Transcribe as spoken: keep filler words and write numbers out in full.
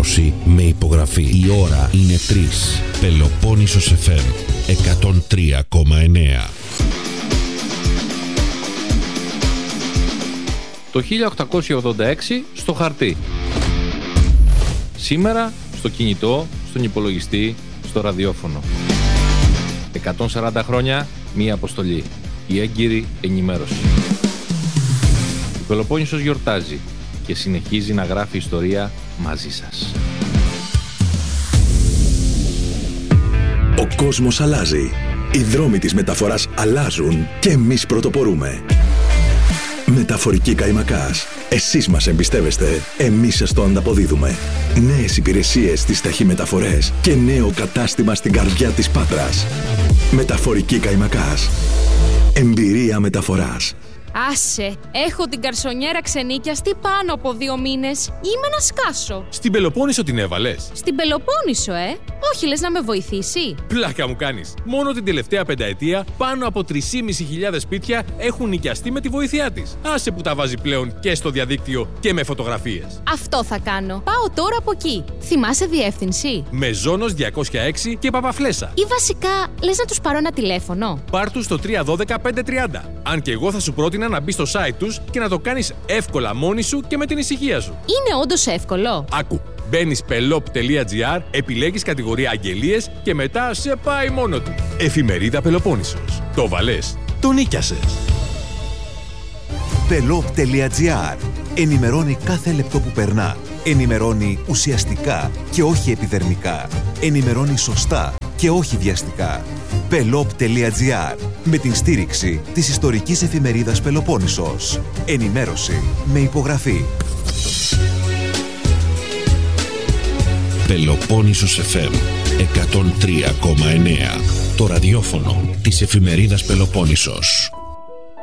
ενημέρωση με υπογραφή. Η ώρα είναι τρεις. Πελοπόννησος εφ εμ εκατόν τρία κόμμα εννέα. Το χίλια οκτακόσια ογδόντα έξι στο χαρτί. Σήμερα στο κινητό, στον υπολογιστή, στο ραδιόφωνο. εκατόν σαράντα χρόνια, μία αποστολή. Η έγκυρη ενημέρωση. Η Πελοπόννησος γιορτάζει και συνεχίζει να γράφει ιστορία μαζί σας. Ο κόσμος αλλάζει. Οι δρόμοι της μεταφοράς αλλάζουν και εμείς πρωτοπορούμε. Μεταφορική Καϊμακάς. Εσείς μας εμπιστεύεστε, εμείς σας το ανταποδίδουμε. Νέες υπηρεσίες στις ταχυμεταφορές και νέο κατάστημα στην καρδιά της Πάτρας. Μεταφορική Καϊμακάς. Εμπειρία μεταφοράς. Άσε, έχω την καρσονιέρα ξενίκιαστη πάνω από δύο μήνες. Είμαι να σκάσω. Στην Πελοπόννησο την έβαλες? Στην Πελοπόννησο, ε. Όχι, λες να με βοηθήσει? Πλάκα μου κάνεις. Μόνο την τελευταία πενταετία πάνω από τρεις και μισή χιλιάδες σπίτια έχουν νοικιαστεί με τη βοήθειά της. Άσε που τα βάζει πλέον και στο διαδίκτυο και με φωτογραφίες. Αυτό θα κάνω. Πάω τώρα από εκεί. Θυμάσαι διεύθυνση? Μεζόνος διακόσια έξι και Παπαφλέσσα. Ή βασικά, λες να τους πάρω ένα τηλέφωνο? Πάρ' τους στο τρία ένα δύο πέντε τριάντα. Αν και εγώ θα σου πρότεινα να μπει στο site τους και να το κάνεις εύκολα μόνη σου και με την ησυχία σου. Είναι όντως εύκολο? Άκου. Μπαίνεις πελόπ τελεία τζι άρ, επιλέγεις κατηγορία αγγελίες και μετά σε πάει μόνο του. Εφημερίδα Πελοπόννησος. Το βαλές, το νίκιασες. πελόπ τελεία τζι άρ. Ενημερώνει κάθε λεπτό που περνά. Ενημερώνει ουσιαστικά και όχι επιδερμικά. Ενημερώνει σωστά και όχι βιαστικά. πελόπ τελεία τζι άρ. Με την στήριξη της ιστορικής εφημερίδας Πελοπόννησος. Ενημέρωση με υπογραφή. Πελοπόννησος εφ εμ εκατόν τρία κόμμα εννέα. Το ραδιόφωνο της εφημερίδας Πελοπόννησος.